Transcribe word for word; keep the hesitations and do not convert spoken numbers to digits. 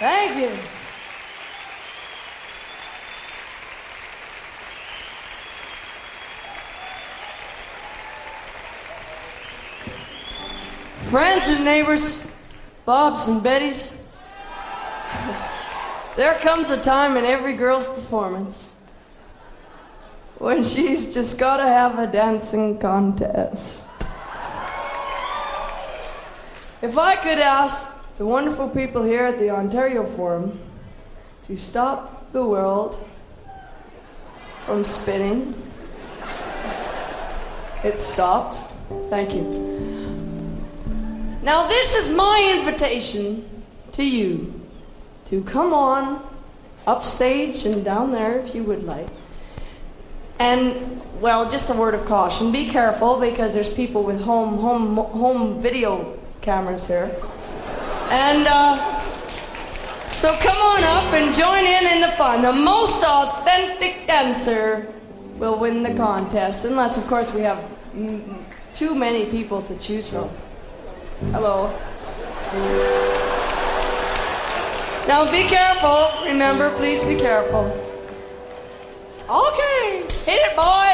Thank you. Friends and neighbors, Bobs and Bettys, there comes a time in every girl's performance when she's just gotta have a dancing contest. If I could ask the wonderful people here at the Ontario Forum to stop the world from spinning, it stopped. Thank you. Now this is my invitation to you to come on upstage and down there if you would like. And, well, just a word of caution, be careful because there's people with home home home video cameras here. And uh, so come on up and join in in the fun. The most authentic dancer will win the contest, unless of course we have mm, too many people to choose from. Hello. Now be careful. Remember, please be careful. Okay. Hit it, boys.